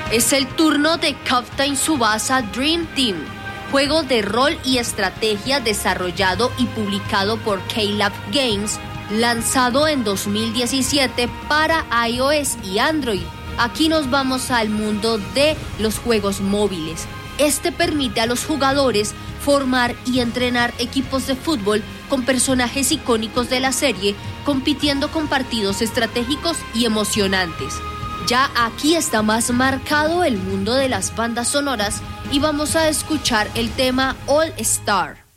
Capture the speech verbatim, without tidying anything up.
Es el turno de Captain Tsubasa Dream Team, juego de rol y estrategia desarrollado y publicado por K-Lab Games, lanzado en dos mil diecisiete para iOS y Android. Aquí nos vamos al mundo de los juegos móviles. Este permite a los jugadores formar y entrenar equipos de fútbol con personajes icónicos de la serie, compitiendo con partidos estratégicos y emocionantes. Ya aquí está más marcado el mundo de las bandas sonoras y vamos a escuchar el tema All Star.